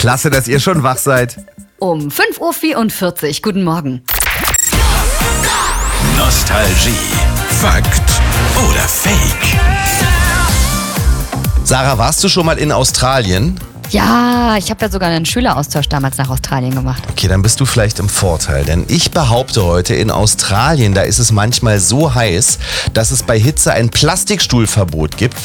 Klasse, dass ihr schon wach seid. Um 5:44 Uhr. Guten Morgen. Nostalgie. Fakt oder Fake? Sarah, warst du schon mal in Australien? Ja, ich habe ja sogar einen Schüleraustausch damals nach Australien gemacht. Okay, dann bist du vielleicht im Vorteil, denn ich behaupte heute, in Australien, da ist es manchmal so heiß, dass es bei Hitze ein Plastikstuhlverbot gibt.